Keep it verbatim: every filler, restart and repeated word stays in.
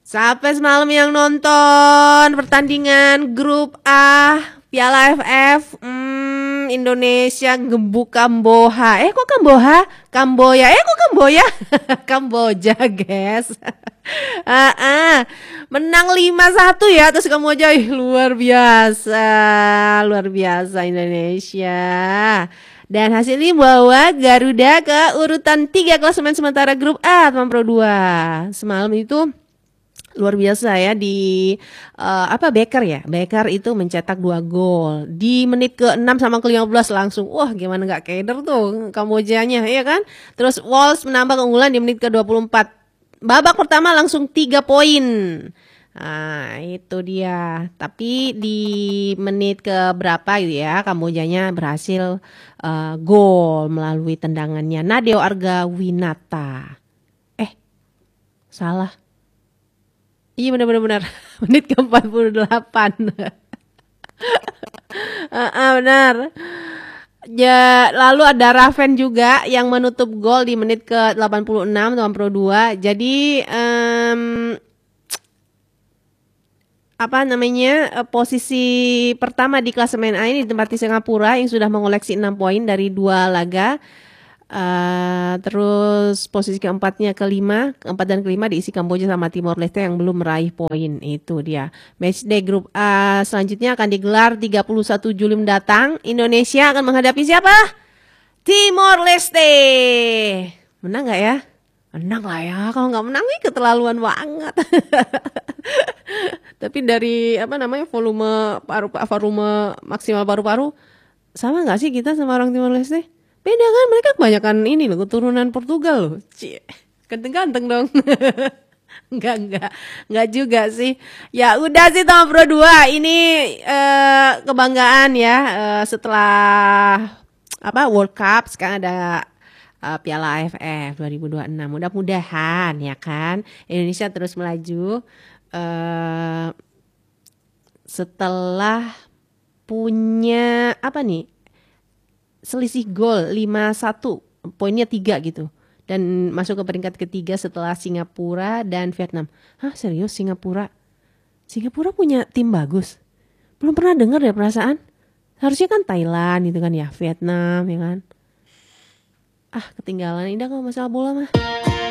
Sampai semalam yang nonton pertandingan grup A Piala F F, hmm, Indonesia gebuk Kamboja. Eh kok Kamboja? Kamboya. Eh kok Kamboya? Kamboja, guys. ah, ah. Menang lima satu ya atas Kamboja. Ih, luar biasa. Luar biasa Indonesia. Dan hasil ini bawa Garuda ke urutan tiga klasemen sementara grup A teman Pro dua. Semalam itu luar biasa ya di uh, apa Becker ya. Becker itu mencetak dua gol di menit ke enam sama ke lima belas langsung. Wah, gimana nggak keder tuh Kambojanya ya kan? Terus Wolves menambah keunggulan di menit ke dua puluh empat. Babak pertama langsung tiga poin. Nah, itu dia. Tapi di menit ke berapa gitu ya, Kambojanya berhasil uh, gol melalui tendangannya Nadeo Argawinata. Eh, salah. Iya benar-benar menit ke empat puluh delapan. uh, uh, benar. Ya, lalu ada Raven juga yang menutup gol di menit ke delapan puluh enam teman Pro dua. Jadi um, apa namanya posisi pertama di klasemen A ini ditempati Singapura yang sudah mengoleksi enam poin dari dua laga. Uh, terus posisi keempatnya kelima, keempat dan kelima diisi Kamboja sama Timor Leste yang belum meraih poin. Itu dia. Matchday grup A selanjutnya akan digelar tiga puluh satu Juli mendatang. Indonesia akan menghadapi siapa? Timor Leste. Menang nggak ya? Menang lah ya. Kalau nggak menang nih keterlaluan banget. Tapi dari apa namanya volume paru volume maksimal paru-paru sama nggak sih kita sama orang Timor Leste? Beda kan, mereka kebanyakan ini loh, keturunan Portugal loh. Cie, ganteng-ganteng dong. Enggak, enggak. Enggak juga sih. Ya udah sih teman Pro dua, ini eh, kebanggaan ya eh, setelah apa World Cup sekarang ada uh, Piala A F F dua ribu dua puluh enam. Mudah-mudahan ya kan Indonesia terus melaju eh, setelah punya apa nih? Selisih gol lima satu, poinnya tiga gitu. Dan masuk ke peringkat ketiga setelah Singapura dan Vietnam. Hah, serius Singapura? Singapura punya tim bagus? Belum pernah dengar ya perasaan. Harusnya kan Thailand gitu kan ya, Vietnam ya kan. Ah, ketinggalan. Indah kalau masalah bola mah.